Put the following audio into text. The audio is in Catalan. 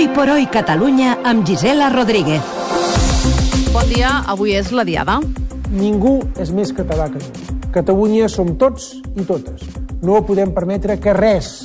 por hoy Catalunya amb Gisela Rodríguez. Bon dia, avui és la Diada. Ningú és més català que ningú. Catalunya som tots i totes. No podem permetre que res